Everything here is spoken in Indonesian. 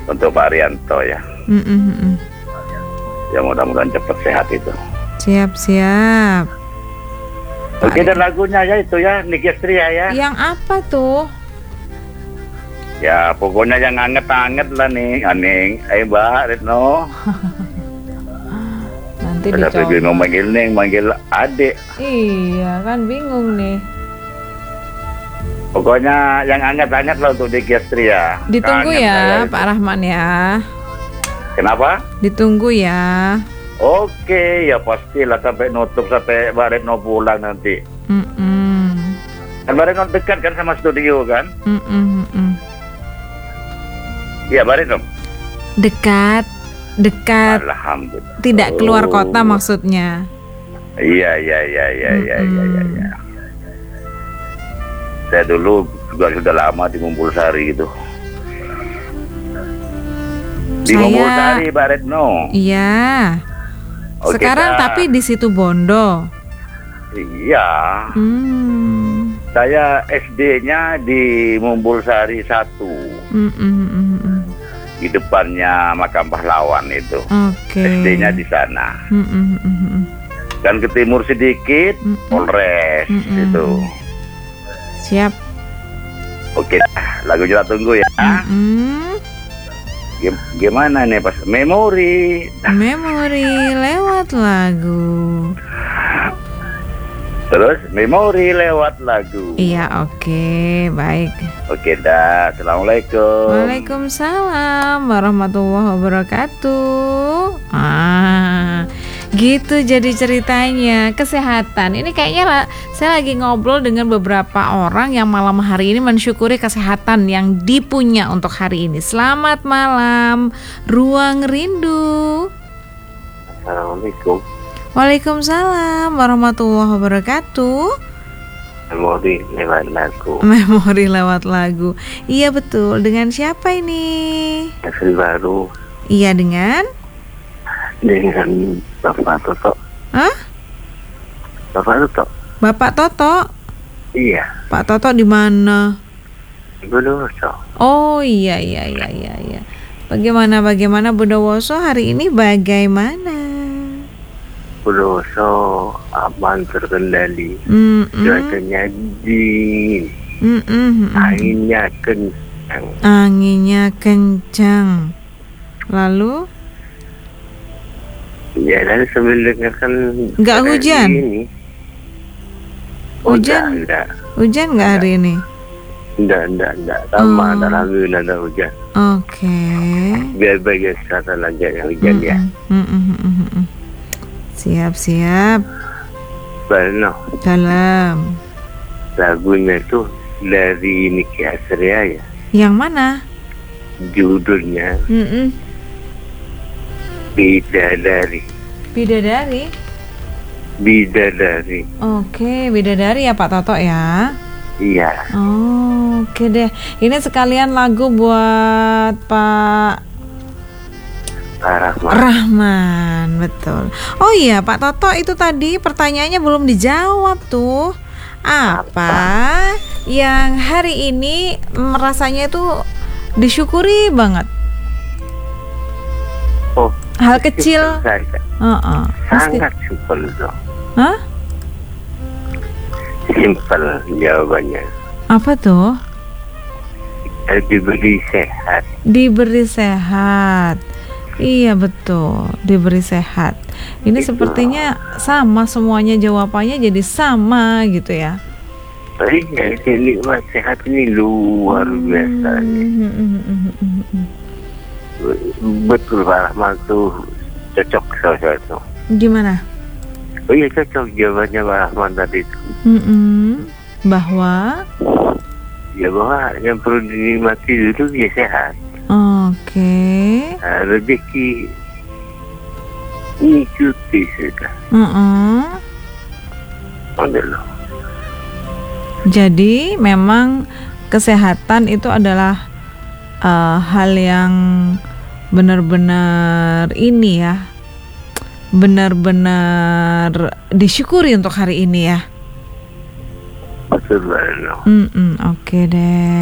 untuk Pak Arianto ya. Ya mudah-mudahan cepat sehat itu. Siap. Oke, dan lagunya ya itu ya, Nicky Astria ya. Yang apa tuh? Ya pokoknya yang anget-anget lah nih, Aning. Mbak Retno. Nanti Ada dicoba. bingung manggil adik. Iya kan bingung nih. Pokoknya yang anget-anget lah untuk Nicky Astria. Ditunggu Kangen ya saya itu. Pak Rahman ya. Kenapa? Ditunggu ya. Oke, ya pastilah sampai nutup, sampai Mbak Retno pulang nanti. Kan Mbak Retno dekat kan sama studio kan? Iya, Mbak Retno. Dekat. Alhamdulillah. Tidak keluar kota maksudnya. Iya. Saya dulu juga sudah lama di Mumbul Sari gitu. Di Mumbul Sari, Mbak Retno. Iya. Oke, Sekarang tapi di situ Bondo. Iya. Saya SD-nya di Mumbul Sari 1. Di depannya makam pahlawan itu. Oke. SD-nya di sana. Dan ke timur sedikit, Polres itu. Siap. Oke, lagu kita tunggu ya. Gimana nih pas memori lewat lagu. Terus memori lewat lagu. Iya, oke, baik. Oke dah, assalamualaikum. Waalaikumsalam warahmatullahi wabarakatuh. Gitu jadi ceritanya. Kesehatan ini kayaknya saya lagi ngobrol dengan beberapa orang yang malam hari ini mensyukuri kesehatan yang dipunya untuk hari ini. Selamat malam, Ruang Rindu. Assalamualaikum. Waalaikumsalam warahmatullahi wabarakatuh. Memori lewat lagu. Memori lewat lagu. Iya betul. Dengan siapa ini? Hasil baru. Iya dengan Bapak Toto. Hah? Bapak Toto. Bapak Toto. Iya. Pak Toto di mana? Bondowoso. Oh iya. Bagaimana Bondowoso hari ini bagaimana? Bondowoso aman terkendali. Cuacanya dingin. Anginnya kencang. Lalu? Ya, dan sambil dengarkan. Nggak hujan? Ini. Hujan? Hujan nggak hari ini? Enggak. Sama, alhamdulillah ada hujan. Oke. Biar biasa lanjut yang hujan ya. Siap. Barno. Dalam. Lagunya itu dari Nicky Astria ya. Yang mana? Judulnya Bidadari. Oke, Bidadari ya Pak Toto ya. Iya. Oke deh. Ini sekalian lagu buat Pak Rahman, betul. Oh iya Pak Toto, itu tadi pertanyaannya belum dijawab tuh. Apa yang hari ini merasanya itu disyukuri banget? Oh, hal kecil. Sangat simpel loh. Hah? Simpel jawabannya. Apa tuh? Diberi sehat. Diberi sehat. Iya betul, diberi sehat. Ini itu sepertinya sama semuanya, jawabannya jadi sama gitu ya. Iya, nikmat sehat ini luar biasa. Betul Pak Rahman tuh cocok saya tuh. Gimana? Oh iya, cocok jawabannya Pak Rahman tadi itu. Bahwa yang perlu dinikmati dulu ya sehat. Oke. Rezeki ikuti sudah. Jadi memang kesehatan itu adalah hal yang benar-benar ini ya, benar-benar disyukuri untuk hari ini ya. Betul. Oke deh.